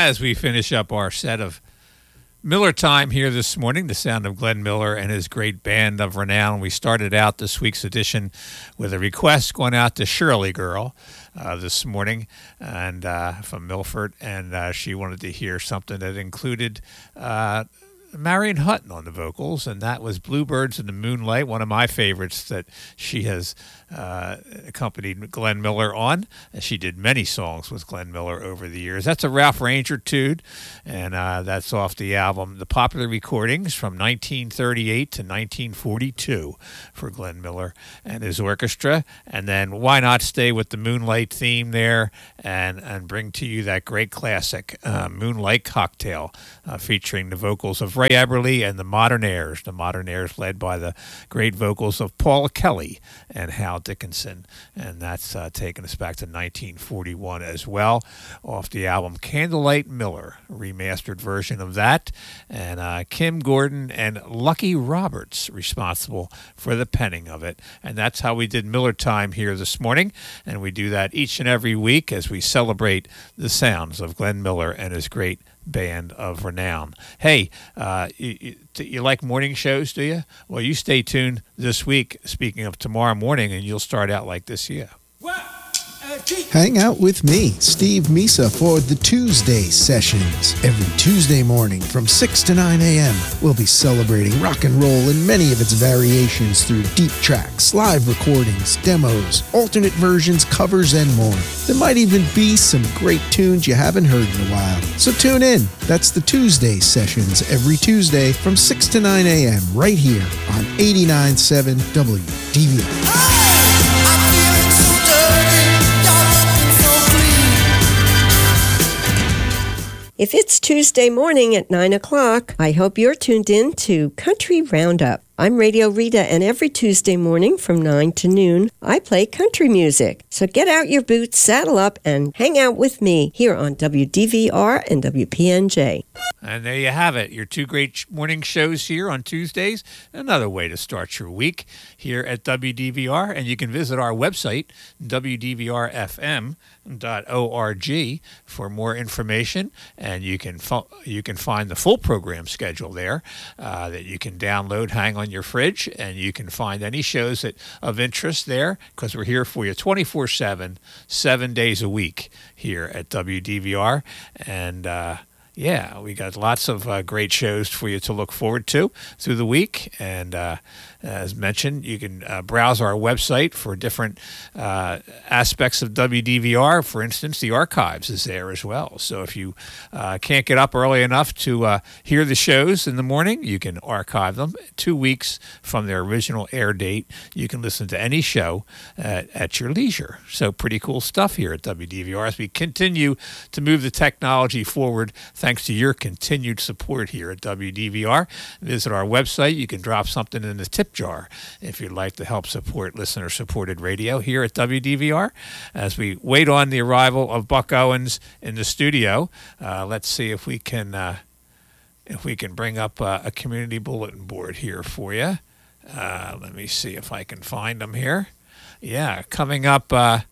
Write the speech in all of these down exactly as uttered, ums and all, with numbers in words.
as we finish up our set of Miller time here this morning, the sound of Glenn Miller and his great band of renown. We started out this week's edition with a request going out to Shirley Girl uh, this morning and uh, from Milford, and uh, she wanted to hear something that included uh, Marion Hutton on the vocals, and that was Bluebirds in the Moonlight, one of my favorites that she has uh, accompanied Glenn Miller on. And she did many songs with Glenn Miller over the years. That's a Ralph Ranger tune, and uh, that's off the album The Popular Recordings from nineteen thirty-eight to nineteen forty-two for Glenn Miller and his orchestra. And then why not stay with the Moonlight theme there and, and bring to you that great classic, uh, Moonlight Cocktail, uh, featuring the vocals of Ray Eberly and the Modernaires. The Modernaires led by the great vocals of Paula Kelly and Hal Dickinson. And that's uh, taking us back to nineteen forty-one as well, off the album Candlelight Miller, a remastered version of that. And uh, Kim Gordon and Lucky Roberts responsible for the penning of it. And that's how we did Miller Time here this morning. And we do that each and every week as we celebrate the sounds of Glenn Miller and his great band of renown. Hey, uh, you, you, you like morning shows, do you? Well, you stay tuned this week, speaking of tomorrow morning, and you'll start out like this year. Hang out with me, Steve Misa, for the Tuesday Sessions. Every Tuesday morning from six to nine a.m., we'll be celebrating rock and roll in many of its variations through deep tracks, live recordings, demos, alternate versions, covers, and more. There might even be some great tunes you haven't heard in a while. So tune in. That's the Tuesday Sessions every Tuesday from six to nine a.m. right here on eighty-nine point seven W D V R. If it's Tuesday morning at nine o'clock, I hope you're tuned in to Country Roundup. I'm Radio Rita, and every Tuesday morning from nine to noon, I play country music. So get out your boots, saddle up, and hang out with me here on W D V R and W P N J. And there you have it, your two great morning shows here on Tuesdays. Another way to start your week here at W D V R. And you can visit our website, W D V R F M dot org, for more information. And you can fo- you can find the full program schedule there uh, that you can download, hang on your fridge, and you can find any shows that of interest there, because we're here for you twenty-four seven, seven days a week here at W D V R. And uh, yeah, we got lots of uh, great shows for you to look forward to through the week. And uh, as mentioned, you can uh, browse our website for different uh, aspects of W D V R. For instance, the archives is there as well. So if you uh, can't get up early enough to uh, hear the shows in the morning, you can archive them two weeks from their original air date. You can listen to any show at, at your leisure. So pretty cool stuff here at W D V R as we continue to move the technology forward thanks to your continued support here at W D V R. Visit our website. You can drop something in the tip jar if you'd like to help support listener-supported radio here at W D V R. As we wait on the arrival of Buck Owens in the studio, uh, let's see if we can uh, if we can bring up uh, a community bulletin board here for you. Uh, let me see if I can find them here. Yeah, coming up, uh,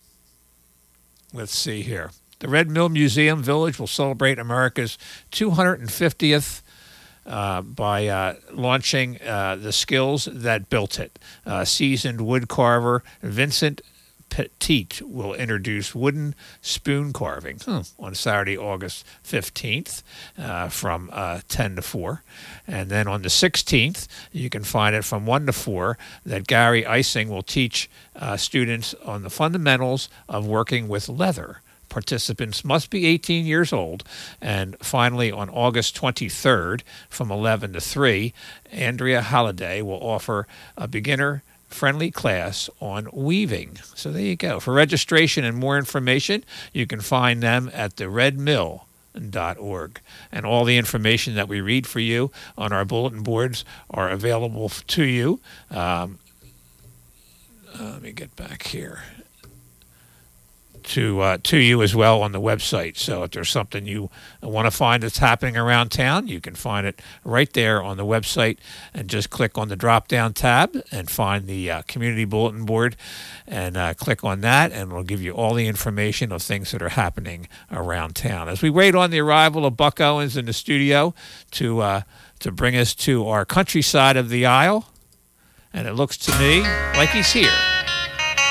let's see here. The Red Mill Museum Village will celebrate America's two hundred fiftieth Uh, by uh, launching uh, the skills that built it. Uh, seasoned wood carver Vincent Petit will introduce wooden spoon carving hmm, on Saturday, August fifteenth uh, from uh, ten to four. And then on the sixteenth, you can find it from one to four, that Gary Ising will teach uh, students on the fundamentals of working with leather. Participants must be eighteen years old. And finally, on August twenty-third, from eleven to three, Andrea Halliday will offer a beginner-friendly class on weaving. So there you go. For registration and more information, you can find them at the red mill dot org. And all the information that we read for you on our bulletin boards are available to you. Um, uh, let me get back here to uh, to you as well on the website. So if there's something you want to find that's happening around town, you can find it right there on the website, and just click on the drop-down tab and find the uh, community bulletin board, and uh, click on that, and it'll give you all the information of things that are happening around town. As we wait on the arrival of Buck Owens in the studio to uh, to bring us to our countryside of the aisle, and it looks to me like he's here.